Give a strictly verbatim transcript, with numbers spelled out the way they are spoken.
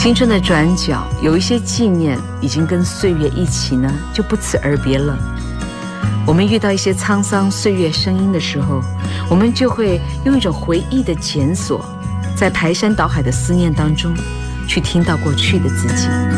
青春的转角，有一些纪念已经跟岁月一起呢，就不辞而别了。我们遇到一些沧桑岁月声音的时候，我们就会用一种回忆的检索，在排山倒海的思念当中，去听到过去的自己。